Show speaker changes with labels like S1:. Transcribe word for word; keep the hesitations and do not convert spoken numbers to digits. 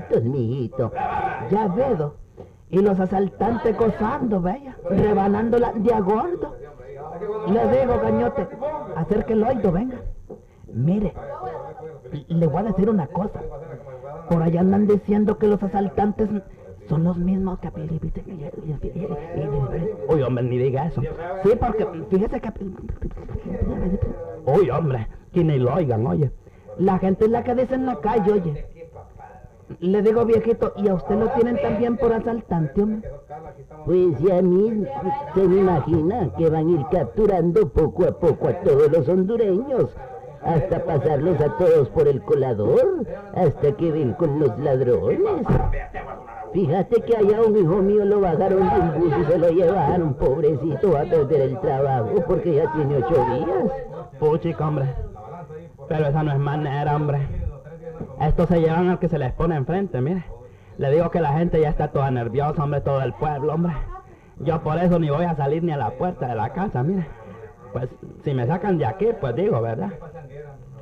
S1: asaltos, mijito.
S2: Ya vedo. Y los asaltantes gozando, vaya, rebanándola de a gordo. Le digo, gañote, acerque el oído, venga. Mire, le voy a decir una cosa. Por allá andan diciendo que los asaltantes son los mismos que...
S3: Uy, hombre, ni diga eso.
S2: Sí, porque fíjese que...
S3: Uy, hombre, que ni lo oigan, oye.
S2: La gente es la que dice en la calle, oye. Le digo, viejito, ¿y a usted lo tienen también por asaltante, hombre?
S1: Pues ya a mí se me imagina que van a ir capturando poco a poco a todos los hondureños, hasta pasarlos a todos por el colador, hasta que ven con los ladrones. Fíjate que allá un hijo mío lo bajaron de un bus y se lo llevaron, pobrecito, a perder el trabajo porque ya tiene ocho días.
S3: Puchica, hombre. Pero esa no es manera, hombre. Estos se llevan al que se les pone enfrente, mire. Le digo que la gente ya está toda nerviosa, hombre, todo el pueblo, hombre. Yo por eso ni voy a salir ni a la puerta de la casa, mire. Pues si me sacan de aquí, pues digo, ¿verdad?